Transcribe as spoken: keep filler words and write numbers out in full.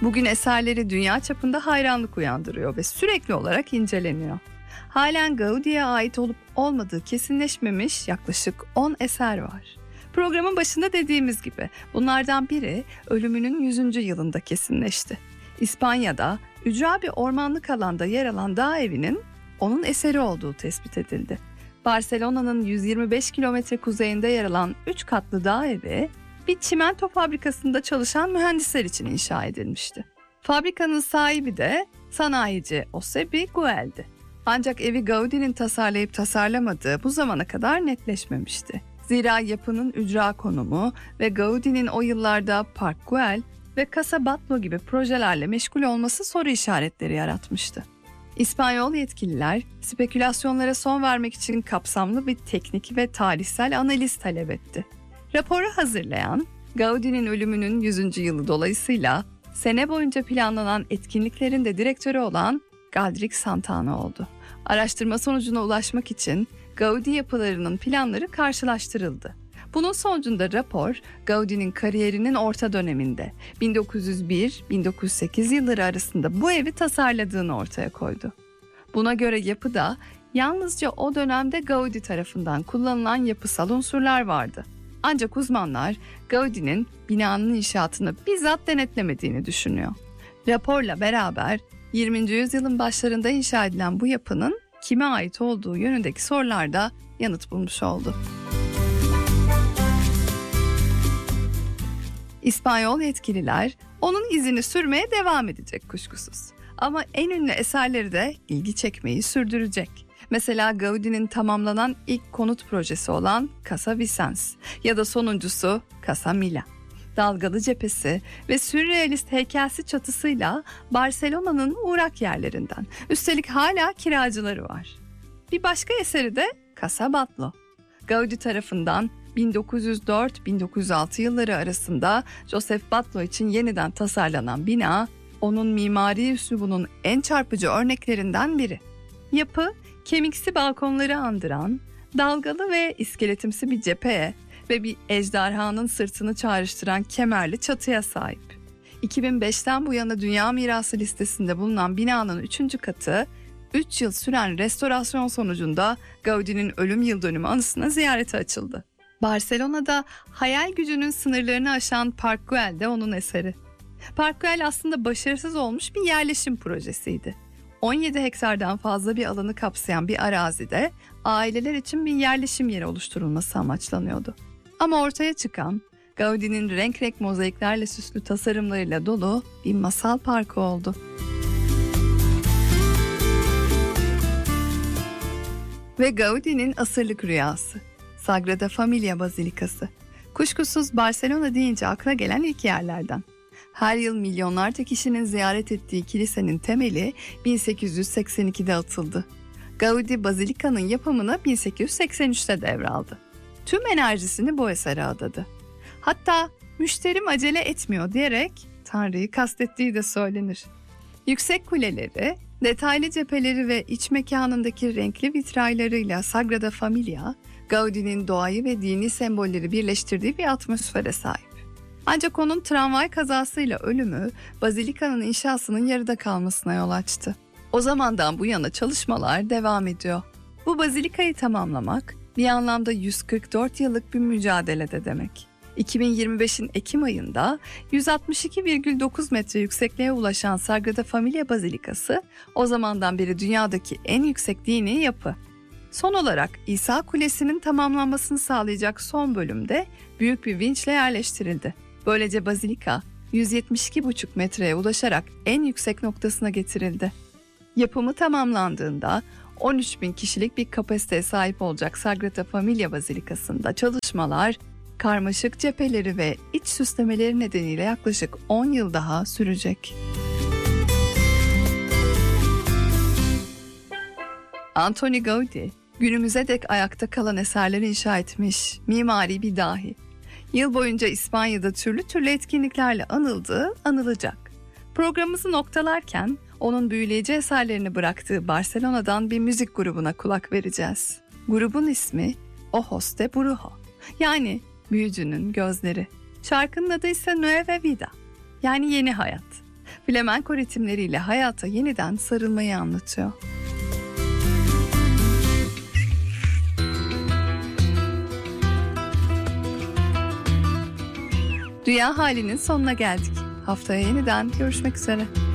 Bugün eserleri dünya çapında hayranlık uyandırıyor ve sürekli olarak inceleniyor. Halen Gaudi'ye ait olup olmadığı kesinleşmemiş yaklaşık on eser var. Programın başında dediğimiz gibi bunlardan biri ölümünün yüzüncü yılında kesinleşti. İspanya'da ücra bir ormanlık alanda yer alan dağ evinin onun eseri olduğu tespit edildi. Barcelona'nın yüz yirmi beş kilometre kuzeyinde yer alan üç katlı dağ evi bir çimento fabrikasında çalışan mühendisler için inşa edilmişti. Fabrikanın sahibi de sanayici Josep Güell'di. Ancak evi Gaudi'nin tasarlayıp tasarlamadığı bu zamana kadar netleşmemişti. Zira yapının ücra konumu ve Gaudi'nin o yıllarda Park Güell ve Casa Batlló gibi projelerle meşgul olması soru işaretleri yaratmıştı. İspanyol yetkililer spekülasyonlara son vermek için kapsamlı bir teknik ve tarihsel analiz talep etti. Raporu hazırlayan, Gaudi'nin ölümünün yüzüncü yılı dolayısıyla sene boyunca planlanan etkinliklerin de direktörü olan Galdric Santana oldu. Araştırma sonucuna ulaşmak için Gaudi yapılarının planları karşılaştırıldı. Bunun sonucunda rapor, Gaudi'nin kariyerinin orta döneminde bin dokuz yüz bir - bin dokuz yüz sekiz yılları arasında bu evi tasarladığını ortaya koydu. Buna göre yapıda yalnızca o dönemde Gaudi tarafından kullanılan yapısal unsurlar vardı. Ancak uzmanlar Gaudi'nin binanın inşaatını bizzat denetlemediğini düşünüyor. Raporla beraber yirminci yüzyılın başlarında inşa edilen bu yapının kime ait olduğu yönündeki sorularda yanıt bulmuş oldu. İspanyol yetkililer onun izini sürmeye devam edecek kuşkusuz. Ama en ünlü eserleri de ilgi çekmeyi sürdürecek. Mesela Gaudi'nin tamamlanan ilk konut projesi olan Casa Vicens ya da sonuncusu Casa Milà. Dalgalı cephesi ve sürrealist heykelsi çatısıyla Barcelona'nın uğrak yerlerinden. Üstelik hala kiracıları var. Bir başka eseri de Casa Batlló. Gaudi tarafından bin dokuz yüz dört - bin dokuz yüz altı yılları arasında Josep Batlló için yeniden tasarlanan bina, onun mimari üslubunun en çarpıcı örneklerinden biri. Yapı, kemiksi balkonları andıran, dalgalı ve iskeletimsi bir cepheye ve bir ejderhanın sırtını çağrıştıran kemerli çatıya sahip. iki bin beşten bu yana Dünya Mirası listesinde bulunan binanın üçüncü katı, üç yıl süren restorasyon sonucunda Gaudi'nin ölüm yıldönümü anısına ziyarete açıldı. Barcelona'da hayal gücünün sınırlarını aşan Park Güell de onun eseri. Park Güell aslında başarısız olmuş bir yerleşim projesiydi. on yedi hektardan fazla bir alanı kapsayan bir arazide aileler için bir yerleşim yeri oluşturulması amaçlanıyordu. Ama ortaya çıkan Gaudi'nin renk renk mozaiklerle süslü tasarımlarıyla dolu bir masal parkı oldu. Ve Gaudi'nin asırlık rüyası, Sagrada Familia Bazilikası. Kuşkusuz Barcelona deyince akla gelen ilk yerlerden. Her yıl milyonlarca kişinin ziyaret ettiği kilisenin temeli bin sekiz yüz seksen ikide atıldı. Gaudi Bazilika'nın yapımını bin sekiz yüz seksen üçte devraldı. Tüm enerjisini bu esere adadı. Hatta müşterim acele etmiyor diyerek Tanrı'yı kastettiği de söylenir. Yüksek kuleleri, detaylı cepheleri ve iç mekanındaki renkli vitraylarıyla Sagrada Familia, Gaudi'nin doğayı ve dini sembolleri birleştirdiği bir atmosfere sahip. Ancak onun tramvay kazasıyla ölümü Bazilika'nın inşasının yarıda kalmasına yol açtı. O zamandan bu yana çalışmalar devam ediyor. Bu Bazilika'yı tamamlamak bir anlamda yüz kırk dört yıllık bir mücadele de demek. iki bin yirmi beşin Ekim ayında yüz altmış iki virgül dokuz metre yüksekliğe ulaşan Sagrada Familia Bazilikası o zamandan beri dünyadaki en yüksek dini yapı. Son olarak İsa Kulesi'nin tamamlanmasını sağlayacak son bölümde büyük bir vinçle yerleştirildi. Böylece Bazilika yüz yetmiş iki virgül beş metreye ulaşarak en yüksek noktasına getirildi. Yapımı tamamlandığında on üç bin kişilik bir kapasiteye sahip olacak Sagrada Familia Bazilikası'nda çalışmalar, karmaşık cepheleri ve iç süslemeleri nedeniyle yaklaşık on yıl daha sürecek. Antoni Gaudi, günümüze dek ayakta kalan eserleri inşa etmiş mimari bir dahi. Yıl boyunca İspanya'da türlü türlü etkinliklerle anıldığı anılacak. Programımızı noktalarken onun büyüleyici eserlerini bıraktığı Barcelona'dan bir müzik grubuna kulak vereceğiz. Grubun ismi Ojos de Brujo, yani büyücünün gözleri. Şarkının adı ise Nueva Vida, yani yeni hayat. Flamenko ritimleriyle hayata yeniden sarılmayı anlatıyor. Dünya Hali'nin sonuna geldik. Haftaya yeniden görüşmek üzere.